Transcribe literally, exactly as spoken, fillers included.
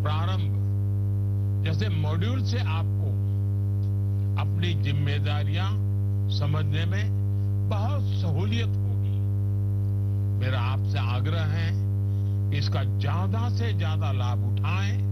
प्रारंभ जैसे मॉड्यूल से आपको अपनी जिम्मेदारियां समझने में बहुत सहूलियत होगी। मेरा आपसे आग्रह है कि इसका ज्यादा से ज्यादा लाभ उठाएं